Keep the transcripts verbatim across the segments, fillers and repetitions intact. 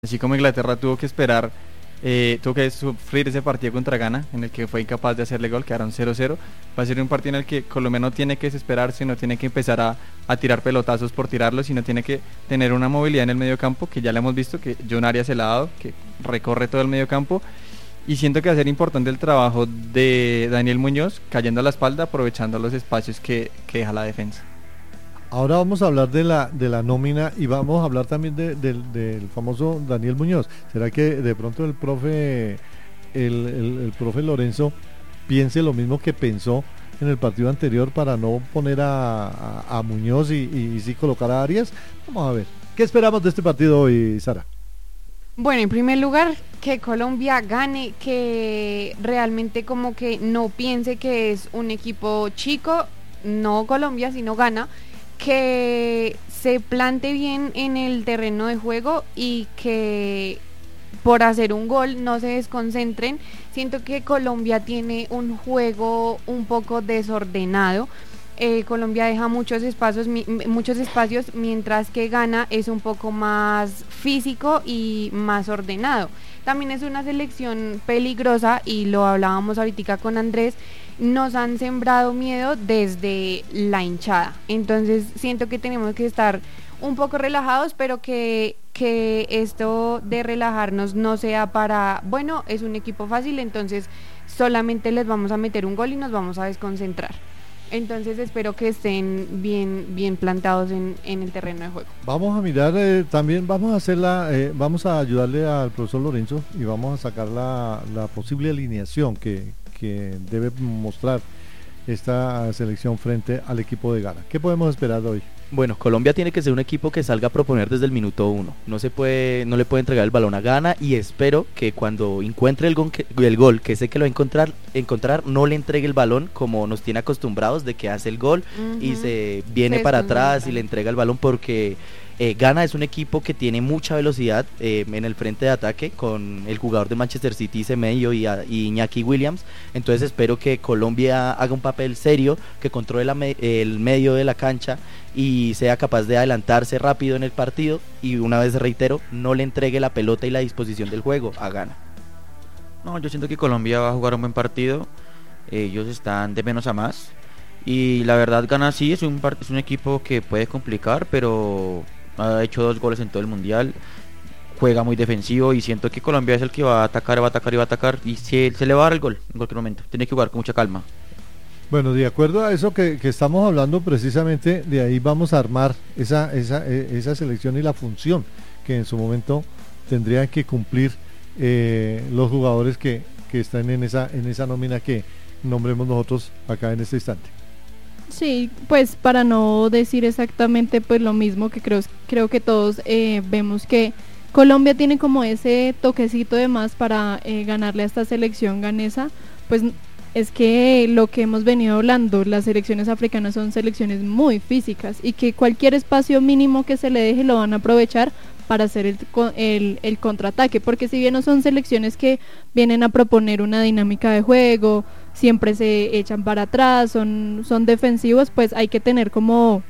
Así como Inglaterra tuvo que esperar, eh, tuvo que sufrir ese partido contra Ghana, en el que fue incapaz de hacerle gol, quedaron cero cero. Va a ser un partido en el que Colombia no tiene que desesperarse, no tiene que empezar a, a tirar pelotazos por tirarlos, sino tiene que tener una movilidad en el medio campo, que ya le hemos visto, que John Arias se la ha dado, que recorre todo el medio campo. Y siento que va a ser importante el trabajo de Daniel Muñoz, cayendo a la espalda, aprovechando los espacios que, que deja la defensa. Ahora vamos a hablar de la de la nómina y vamos a hablar también de, de, del famoso Daniel Muñoz. ¿Será que de pronto el profe el, el, el profe Lorenzo piense lo mismo que pensó en el partido anterior para no poner a, a, a Muñoz y, y, y sí colocar a Arias? Vamos a ver. ¿Qué esperamos de este partido hoy, Sara? Bueno, en primer lugar, que Colombia gane, que realmente como que no piense que es un equipo chico, no Colombia, sino Ghana, que se plante bien en el terreno de juego y que por hacer un gol no se desconcentren. Siento que Colombia tiene un juego un poco desordenado. Eh, Colombia deja muchos espacios, mi, muchos espacios, mientras que Ghana es un poco más físico y más ordenado. También es una selección peligrosa y lo hablábamos ahorita con Andrés. Nos han sembrado miedo desde la hinchada, entonces siento que tenemos que estar un poco relajados, pero que, que esto de relajarnos no sea para, bueno, es un equipo fácil, entonces solamente les vamos a meter un gol y nos vamos a desconcentrar. Entonces espero que estén bien, bien plantados en, en el terreno de juego. Vamos a mirar, eh, también vamos a hacerla, eh, vamos a ayudarle al profesor Lorenzo y vamos a sacar la, la posible alineación que que debe mostrar esta selección frente al equipo de Ghana. ¿Qué podemos esperar de hoy? Bueno, Colombia tiene que ser un equipo que salga a proponer desde el minuto uno. No se puede, no le puede entregar el balón a Ghana y espero que cuando encuentre el gol, que, el gol, que sé que lo va a encontrar, encontrar, no le entregue el balón como nos tiene acostumbrados de que hace el gol uh-huh. y se viene sí, para atrás y le entrega el balón, porque Eh, Ghana es un equipo que tiene mucha velocidad eh, en el frente de ataque, con el jugador de Manchester City, Semedo, y, y Iñaki Williams. Entonces espero que Colombia haga un papel serio, que controle la me el medio de la cancha y sea capaz de adelantarse rápido en el partido, y una vez reitero, no le entregue la pelota y la disposición del juego a Ghana. No, yo siento que Colombia va a jugar un buen partido. Ellos están de menos a más y la verdad Ghana sí es un, es un equipo que puede complicar, pero ha hecho dos goles en todo el mundial, juega muy defensivo y siento que Colombia es el que va a atacar, va a atacar y va a atacar y se, se le va a dar el gol en cualquier momento. Tiene que jugar con mucha calma. Bueno, de acuerdo a eso que, que estamos hablando, precisamente de ahí vamos a armar esa, esa, esa selección y la función que en su momento tendrían que cumplir eh, los jugadores que, que están en esa, en esa nómina que nombremos nosotros acá en este instante. Sí, pues para no decir exactamente pues lo mismo, que creo, creo que todos eh, vemos que Colombia tiene como ese toquecito de más para eh, ganarle a esta selección ganesa. Pues es que lo que hemos venido hablando, las selecciones africanas son selecciones muy físicas y que cualquier espacio mínimo que se le deje lo van a aprovechar para hacer el, el, el contraataque, porque si bien no son selecciones que vienen a proponer una dinámica de juego, siempre se echan para atrás, son, son defensivos, pues hay que tener como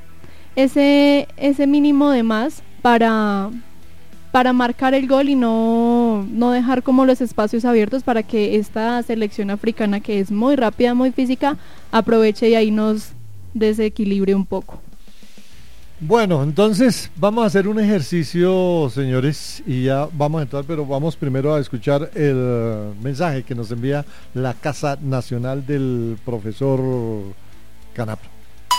ese, ese mínimo de más para, para marcar el gol y no, no dejar como los espacios abiertos para que esta selección africana, que es muy rápida, muy física, aproveche y ahí nos desequilibre un poco. Bueno, entonces vamos a hacer un ejercicio, señores, y ya vamos a entrar, pero vamos primero a escuchar el mensaje que nos envía la Casa Nacional del profesor Canapro.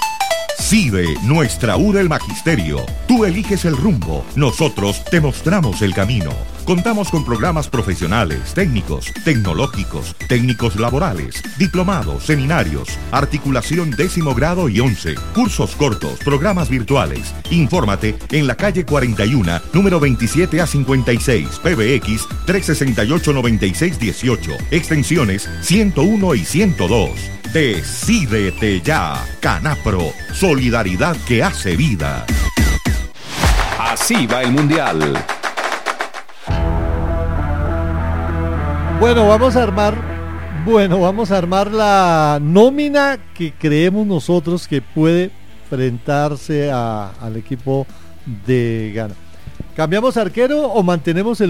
CIDE, nuestra U del Magisterio. Tú eliges el rumbo, nosotros te mostramos el camino. Contamos con programas profesionales, técnicos, tecnológicos, técnicos laborales, diplomados, seminarios, articulación décimo grado y once, cursos cortos, programas virtuales. Infórmate en la calle cuarenta y uno, número veintisiete a cincuenta y seis, P B X tres seis ocho, nueve seis uno ocho, extensiones ciento uno y ciento dos. Decídete ya, Canapro, solidaridad que hace vida. Así va el Mundial. Bueno, vamos a armar, bueno, vamos a armar la nómina que creemos nosotros que puede enfrentarse a, al equipo de Ghana. ¿Cambiamos arquero o mantenemos el